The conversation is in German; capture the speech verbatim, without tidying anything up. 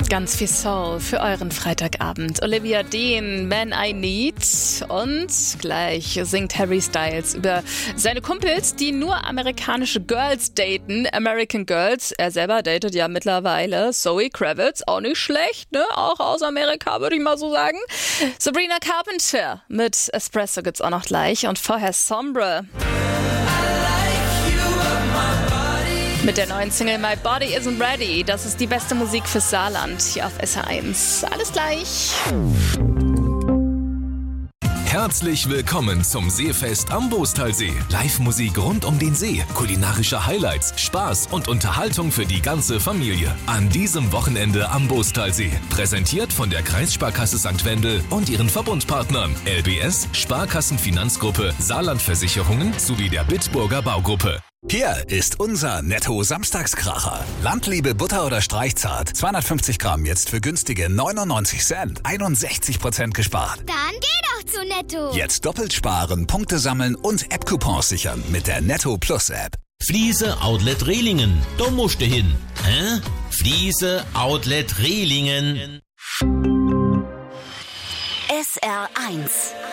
Ganz viel Soul für euren Freitagabend. Olivia Dean, Man I Need. Und gleich singt Harry Styles über seine Kumpels, die nur amerikanische Girls daten. American Girls. Er selber datet ja mittlerweile Zoe Kravitz. Auch nicht schlecht, ne? Auch aus Amerika, würde ich mal so sagen. Sabrina Carpenter mit Espresso gibt's auch noch gleich. Und vorher Sombre mit der neuen Single My Body Isn't Ready. Das ist die beste Musik fürs Saarland hier auf S R eins. Alles gleich. Herzlich willkommen zum Seefest am Boostalsee. Live-Musik rund um den See, kulinarische Highlights, Spaß und Unterhaltung für die ganze Familie. An diesem Wochenende am Boostalsee. Präsentiert von der Kreissparkasse Sankt Wendel und ihren Verbundpartnern L B S, Sparkassenfinanzgruppe, Saarlandversicherungen sowie der Bitburger Baugruppe. Hier ist unser Netto-Samstagskracher. Landliebe Butter oder Streichzart. zweihundertfünfzig Gramm jetzt für günstige neunundneunzig Cent. einundsechzig Prozent gespart. Dann geh doch zu Netto. Jetzt doppelt sparen, Punkte sammeln und App-Coupons sichern mit der Netto Plus App. Fliese Outlet Rehlingen. Da musst du hin. Hä? Fliese Outlet Rehlingen. S R eins